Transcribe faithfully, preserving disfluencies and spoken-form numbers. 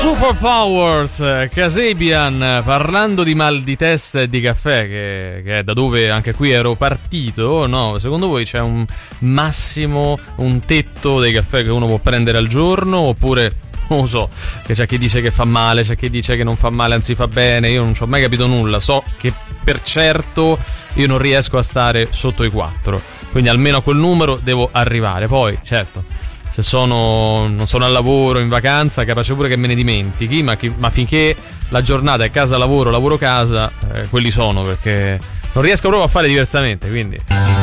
Superpowers, Kasabian, parlando di mal di testa e di caffè, che, che è da dove anche qui ero partito, no? Secondo voi c'è un massimo, un tetto dei caffè che uno può prendere al giorno, oppure non lo so, che c'è chi dice che fa male, c'è chi dice che non fa male, anzi fa bene? Io non ci ho mai capito nulla, so che per certo io non riesco a stare sotto i quattro, quindi almeno a quel numero devo arrivare. Poi certo, se sono non sono al lavoro, in vacanza, capace pure che me ne dimentichi, ma, chi, ma finché la giornata è casa lavoro, lavoro casa, eh, quelli sono, perché non riesco proprio a fare diversamente, quindi